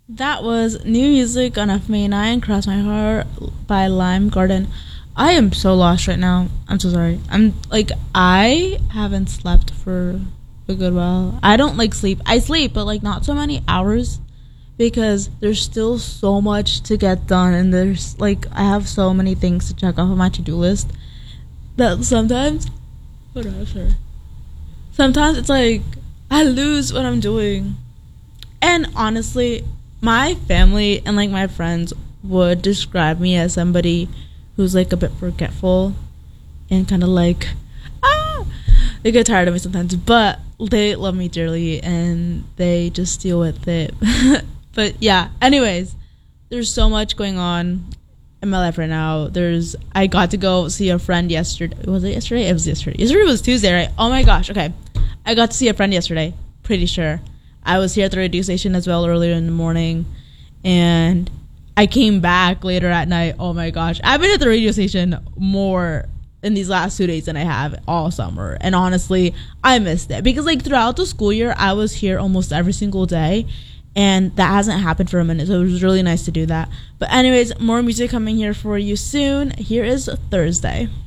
That was new music on FMA9, Cross My Heart by Lime Garden. I am so lost right now. I'm so sorry. I haven't slept for a good while. I don't like sleep. I sleep, but like not so many hours because there's still so much to get done. And there's like, I have so many things to check off on my to do list that sometimes, hold on, sorry. Sometimes it's like I lose what I'm doing. And honestly, my family and like my friends would describe me as somebody who's like a bit forgetful and kind of like they get tired of me sometimes, but they love me dearly and they just deal with it. But yeah, anyways, there's so much going on in my life right now. I got to go see a friend yesterday. Was it yesterday? It was yesterday. Yesterday was Tuesday, right? Oh my gosh. Okay, I got to see a friend yesterday, pretty sure. I was here at the radio station as well earlier in the morning, and I came back later at night. Oh my gosh, I've been at the radio station more in these last 2 days than I have all summer, and honestly, I missed it because like throughout the school year, I was here almost every single day, and that hasn't happened for a minute, so it was really nice to do that. But anyways, more music coming here for you soon. Here is Thursday.